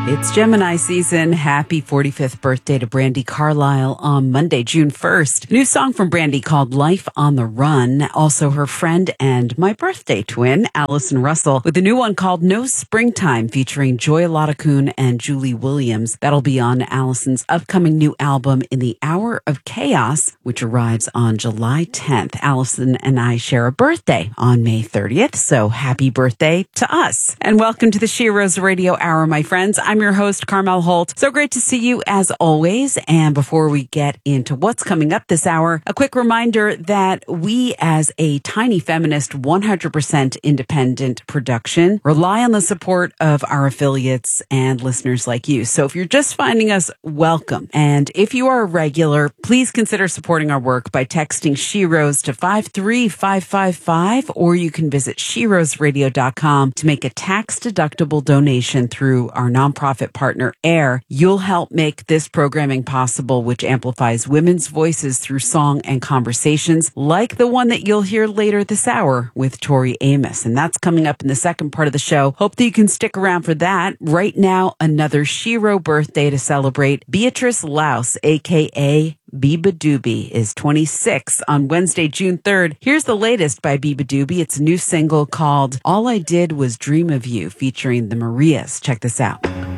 It's Gemini season. Happy 45th birthday to Brandi Carlile on Monday, June 1st. New song from Brandi called Life on the Run. Also her friend and my birthday twin, Allison Russell, with a new one called No Springtime featuring Joy Lottakun and Julie Williams. That'll be on Allison's upcoming new album In the Hour of Chaos, which arrives on July 10th. Allison and I share a birthday on May 30th, so happy birthday to us. And welcome to the She Rose Radio Hour, my friends. I'm your host, Carmel Holt. So great to see you as always. And before we get into what's coming up this hour, a quick reminder that we as a tiny feminist, 100% independent production rely on the support of our affiliates and listeners like you. So if you're just finding us, welcome. And if you are a regular, please consider supporting our work by texting She Rose to 53555, or you can visit SheRoseRadio.com to make a tax-deductible donation through our nonprofit partner AIR. You'll help make this programming possible, which amplifies women's voices through song and conversations like the one that you'll hear later this hour with Tori Amos. And that's coming up in the second part of the show. Hope that you can stick around for that. Right now, another Shiro birthday to celebrate. Beatrice Louse, a.k.a. beabadoobee, is 26 on Wednesday, June 3rd. Here's the latest by beabadoobee. It's a new single called All I Did Was Dream of You, featuring the Marias. Check this out.